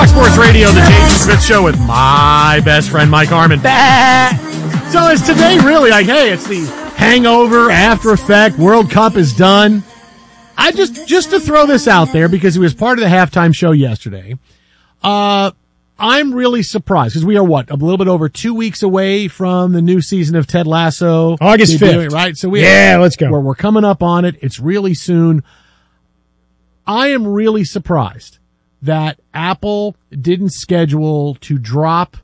Fox Sports Radio, the Jason Smith Show with my best friend, Mike Harmon. So is today really like, hey, it's the hangover, after effect, World Cup is done. I just to throw this out there because it was part of the halftime show yesterday. I'm really surprised because we are a little bit over 2 weeks away from the new season of Ted Lasso. August 5th. Right? So let's go. We're coming up on it. It's really soon. I am really surprised that Apple didn't schedule to drop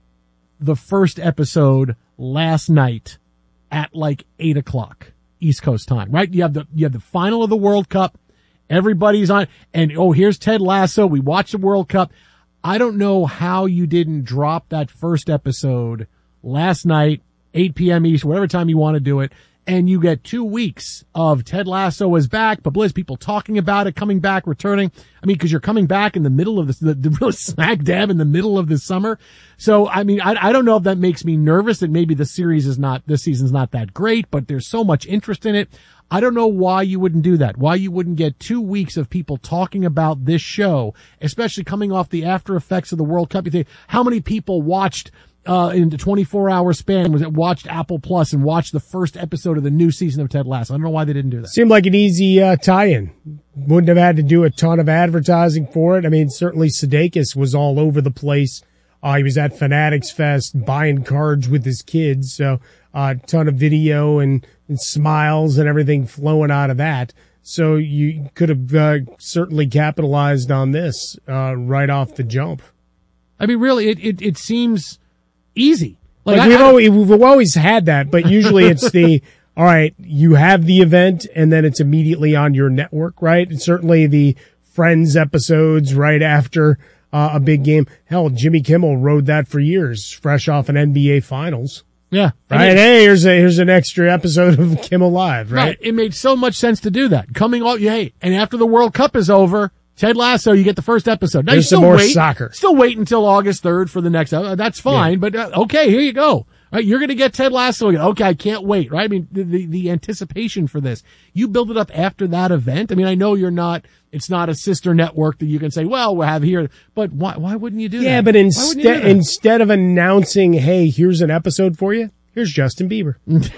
the first episode last night at like 8 o'clock East Coast time, right? You have the final of the World Cup. Everybody's on, and here's Ted Lasso. We watched the World Cup. I don't know how you didn't drop that first episode last night, 8 p.m. East, whatever time you want to do it. And you get 2 weeks of Ted Lasso is back, publicity, people talking about it, coming back, returning. I mean, because you're coming back in the middle of the really smack dab in the middle of the summer. So, I mean, I don't know if that makes me nervous that maybe this season's not that great, but there's so much interest in it. I don't know why you wouldn't do that, why you wouldn't get 2 weeks of people talking about this show, especially coming off the after effects of the World Cup. You think, how many people watched in the 24-hour span watched Apple Plus and watched the first episode of the new season of Ted Lasso? I don't know why they didn't do that. Seemed like an easy tie-in. Wouldn't have had to do a ton of advertising for it. I mean, certainly Sudeikis was all over the place. He was at Fanatics Fest buying cards with his kids, so a ton of video and smiles and everything flowing out of that. So you could have certainly capitalized on this right off the jump. I mean, really, it seems easy. Like we've always had that, but usually it's all right, you have the event and then it's immediately on your network, right? And certainly the Friends episodes right after a big game. Hell, Jimmy Kimmel rode that for years, fresh off an NBA Finals. Yeah. Right. Hey, here's an extra episode of Kimmel Live, right? It made so much sense to do that. And after the World Cup is over, Ted Lasso, you get the first episode. Now there's some more soccer. Still wait until August 3rd for the next episode. That's fine, but okay, here you go. Right, you're going to get Ted Lasso again. Okay, I can't wait, right? I mean, the anticipation for this. You build it up after that event. I mean, I know it's not a sister network that you can say, well, we'll have here, but why wouldn't you do that? Yeah, but instead of announcing, hey, here's an episode for you, here's Justin Bieber.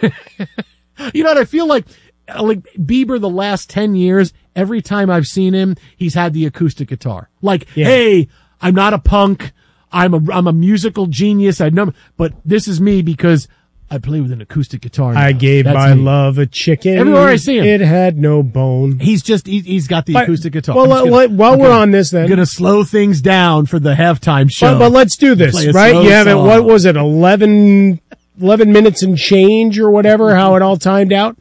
You know what? I feel like Bieber the last 10 years, every time I've seen him, he's had the acoustic guitar. Hey, I'm not a punk. I'm a musical genius. But this is me because I play with an acoustic guitar. Now. I gave my love a chicken. Everywhere I see him, it had no bone. He's got the acoustic guitar. Well, while we're on this, then I'm gonna slow things down for the halftime show. But let's do this, right? You have it. What was it? 11 minutes and change or whatever. How it all timed out.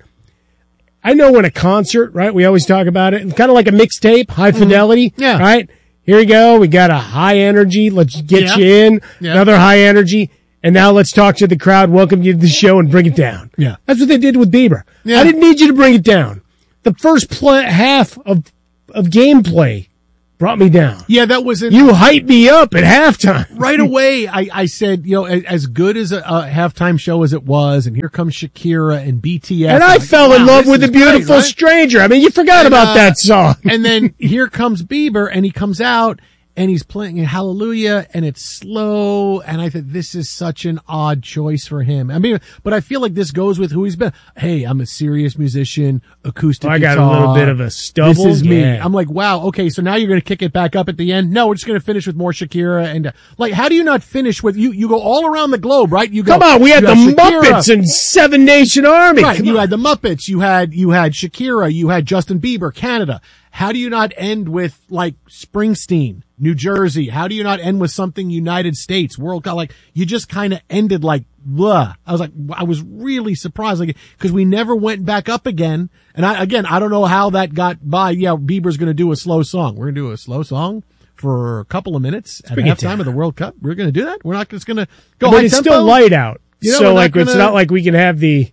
I know in a concert, right? We always talk about it, kind of like a mixtape, high fidelity, right? Here we go. We got a high energy. Let's get you in. Another high energy. And now let's talk to the crowd, welcome you to the show, and bring it down. Yeah. That's what they did with Bieber. Yeah. I didn't need you to bring it down. The first half of gameplay brought me down. Yeah, that wasn't... You hyped me up at halftime. Right away, I said, as good as a halftime show as it was, and here comes Shakira and BTS. And I fell in love with A Beautiful Stranger. I mean, you forgot about that song. And then here comes Bieber, and he comes out, and he's playing Hallelujah, and it's slow, and I think this is such an odd choice for him. I mean, but I feel like this goes with who he's been. Hey, I'm a serious musician, acoustic guitar. I got a little bit of a stubble. This is me. I'm like, wow, okay, so now you're going to kick it back up at the end? No, we're just going to finish with more Shakira, and how do you not finish with, you go all around the globe, right? You go. Come on, we had the Shakira. Muppets and Seven Nation Army. Right, you had the Muppets, you had Shakira, you had Justin Bieber, Canada. How do you not end with Springsteen, New Jersey? How do you not end with something United States, World Cup? You just kind of ended blah. I was really surprised, because we never went back up again. And I don't know how that got by. Yeah, Bieber's going to do a slow song. We're going to do a slow song for a couple of minutes at halftime of the World Cup. We're going to do that. We're not just going to go high tempo. But it's still light out. So it's not like we can have the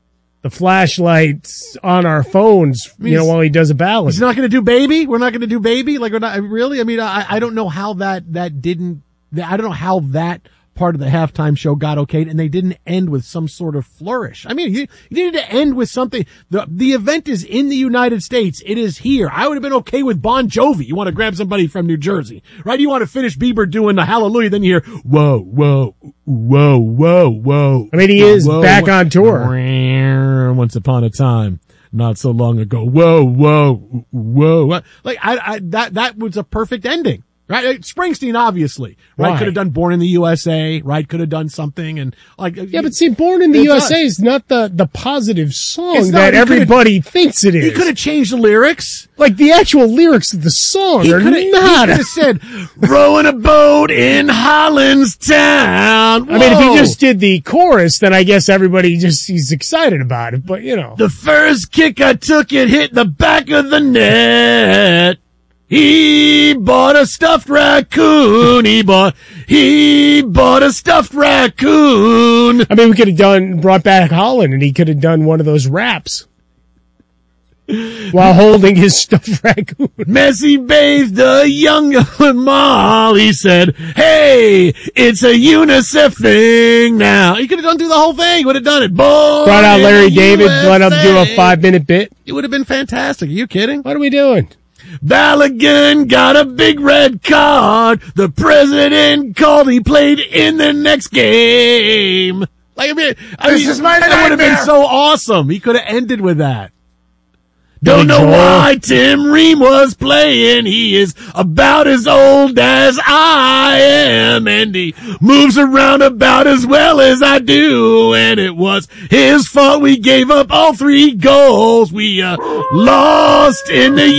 flashlights on our phones, while he does a ballad. He's not going to do Baby? We're not going to do Baby? We're not, really? I mean, I don't know how that didn't, I don't know how that part of the halftime show got okayed, and they didn't end with some sort of flourish. I mean, you needed to end with something. The event is in the United States. It is here. I would have been okay with Bon Jovi. You want to grab somebody from New Jersey, right? You want to finish Bieber doing the Hallelujah, then you hear, whoa, whoa, whoa, whoa, whoa. I mean, he is back on tour. Once upon a time. Not so long ago. Whoa, whoa, whoa. Like, that was a perfect ending, right? Springsteen, obviously, right? Could have done Born in the USA, right? Could have done something and like. Yeah, but see, Born in the USA is not the positive song that everybody thinks it is. He could have changed the lyrics. Like the actual lyrics of the song are not. He could have said, rowing a boat in Holland's Town. Whoa. I mean, if he just did the chorus, then I guess everybody he's excited about it, but you know. The first kick I took, it hit the back of the net. He bought a stuffed raccoon. He bought a stuffed raccoon. I mean, we could have brought back Holland and he could have done one of those raps while holding his stuffed raccoon. Messi bathed a young Molly said, hey, it's a UNICEF thing now. He could have do the whole thing. He would have done it. Brought out Larry David, let him do a 5-minute bit. It would have been fantastic. Are you kidding? What are we doing? Balogun got a big red card. The president called. He played in the next game. Like, this is my nightmare. That would have been so awesome. He could have ended with that. Don't know why Tim Ream was playing. He is about as old as I am, and he moves around about as well as I do. And it was his fault we gave up all 3 goals. We lost in the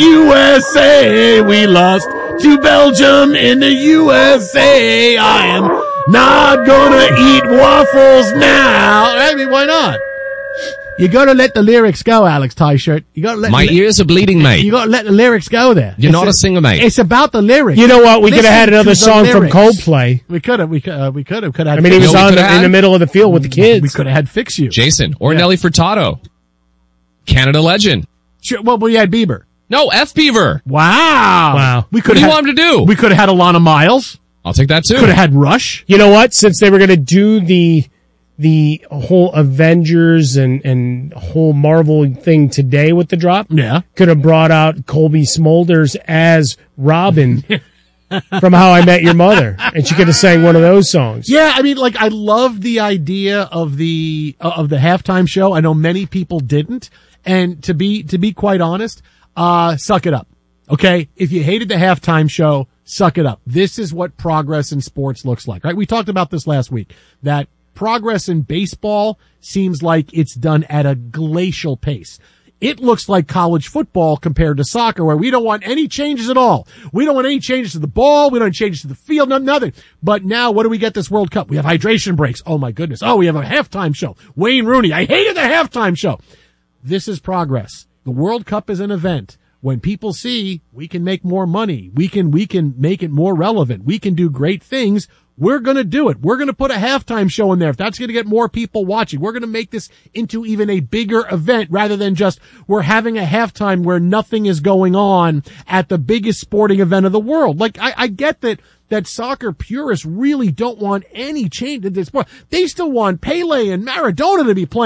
USA. We lost to Belgium in the USA. I am not gonna eat waffles now. I mean, why not? You gotta let the lyrics go, Alex Tyshirt. You gotta let my ears are bleeding, mate. You gotta let the lyrics go there. You're not a singer, mate. It's about the lyrics. You know what? We could have had another song from Coldplay. We could have. I mean, he was in the middle of the field with the kids. We could have had Fix You. Jason or Nelly Furtado. Canada legend. Sure, well, we had Bieber. No, F Beaver. Wow. What do you want him to do? We could have had Alana Miles. I'll take that too. Could have had Rush. You know what? Since they were going to do the whole Avengers and whole Marvel thing today with the drop. Yeah. Could have brought out Colby Smulders as Robin from How I Met Your Mother. And she could have sang one of those songs. Yeah, I mean, like, I love the idea of the halftime show. I know many people didn't. And to be quite honest, suck it up. Okay? If you hated the halftime show, suck it up. This is what progress in sports looks like, right? We talked about this last week, that progress in baseball seems like it's done at a glacial pace. It looks like college football compared to soccer, where we don't want any changes at all. We don't want any changes to the ball. We don't want changes to the field. Nothing. But now, what do we get this World Cup? We have hydration breaks. Oh my goodness. Oh, we have a halftime show. Wayne Rooney. I hated the halftime show. This is progress. The World Cup is an event. When people see we can make more money, we can make it more relevant, we can do great things, we're going to do it. We're going to put a halftime show in there. If that's going to get more people watching, we're going to make this into even a bigger event rather than just we're having a halftime where nothing is going on at the biggest sporting event of the world. Like, I get that soccer purists really don't want any change in this sport. They still want Pele and Maradona to be playing.